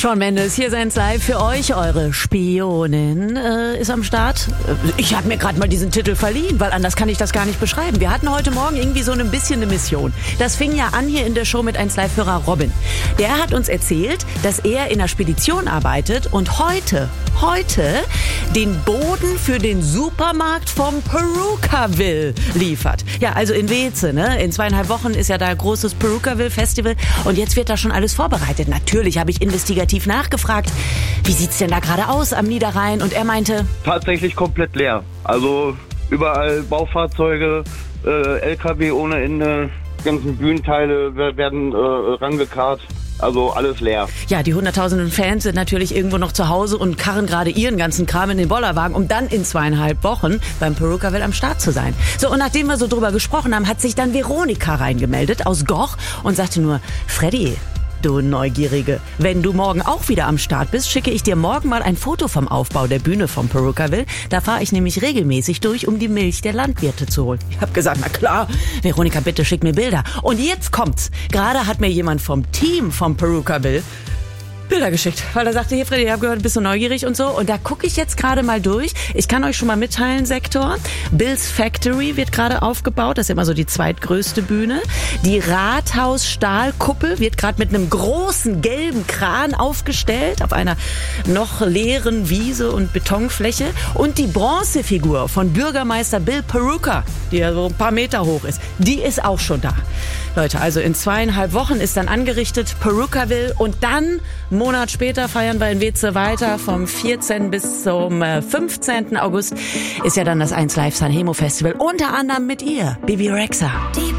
Shawn Mendes, hier sind live für euch. Eure Spionin ist am Start. Ich habe mir gerade mal diesen Titel verliehen, weil anders kann ich das gar nicht beschreiben. Wir hatten heute Morgen irgendwie so ein bisschen eine Mission. Das fing ja an hier in der Show mit 1 Live-Hörer Robin. Der hat uns erzählt, dass er in einer Spedition arbeitet und heute den Boden für den Supermarkt vom Perukaville liefert. Ja, also in Weeze, ne? In 2,5 Wochen ist ja da großes Perukaville-Festival und jetzt wird da schon alles vorbereitet. Natürlich habe ich investigativ nachgefragt, wie sieht's denn da gerade aus am Niederrhein? Und er meinte... Tatsächlich komplett leer. Also überall Baufahrzeuge, LKW ohne Ende, ganzen Bühnenteile werden rangekarrt. Also alles leer. Ja, die hunderttausenden Fans sind natürlich irgendwo noch zu Hause und karren gerade ihren ganzen Kram in den Bollerwagen, um dann in 2,5 Wochen beim Perukaville am Start zu sein. So, und nachdem wir so drüber gesprochen haben, hat sich dann Veronika reingemeldet aus Goch und sagte nur, Freddy, du Neugierige, wenn du morgen auch wieder am Start bist, schicke ich dir morgen mal ein Foto vom Aufbau der Bühne vom Perukaville. Da fahre ich nämlich regelmäßig durch, um die Milch der Landwirte zu holen. Ich habe gesagt, na klar, Veronika, bitte schick mir Bilder. Und jetzt kommt's. Gerade hat mir jemand vom Team vom Perukaville Bilder geschickt, weil er sagte, hier Freddy, ich habe gehört, bist du neugierig und so. Und da gucke ich jetzt gerade mal durch. Ich kann euch schon mal mitteilen, Sektor. Bill's Factory wird gerade aufgebaut. Das ist immer so die zweitgrößte Bühne. Die Rathaus-Stahlkuppel wird gerade mit einem großen gelben Kran aufgestellt auf einer noch leeren Wiese und Betonfläche. Und die Bronzefigur von Bürgermeister Bill Peruka, die ja so ein paar Meter hoch ist, die ist auch schon da. Leute, also in 2,5 Wochen ist dann angerichtet Perukaville und dann einen Monat später feiern wir in Weeze weiter. Vom 14. bis zum 15. August ist ja dann das 1 Live Sanremo Festival. Unter anderem mit ihr, Bebe Rexha.